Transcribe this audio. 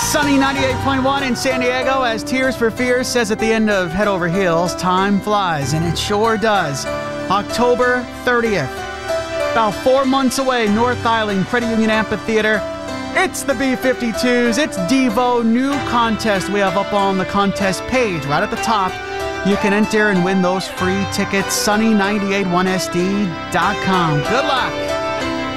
Sunny 98.1 in San Diego, as Tears for Fears says at the end of Head Over Heels, time flies, and it sure does. October 30th, about 4 months away, North Island, Credit Union Amphitheater. It's the B-52s, it's Devo, new contest we have up on the contest page right at the top. You can enter and win those free tickets, sunny981sd.com. Good luck.